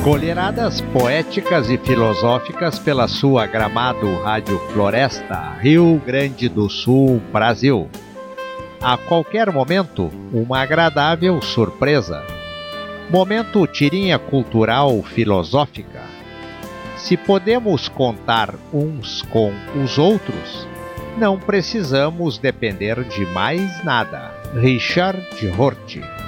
Colheradas poéticas e filosóficas pela sua Gramado Rádio Floresta, Rio Grande do Sul, Brasil. A qualquer momento, uma agradável surpresa. Momento tirinha cultural filosófica. Se podemos contar uns com os outros, não precisamos depender de mais nada. Richard Rorty.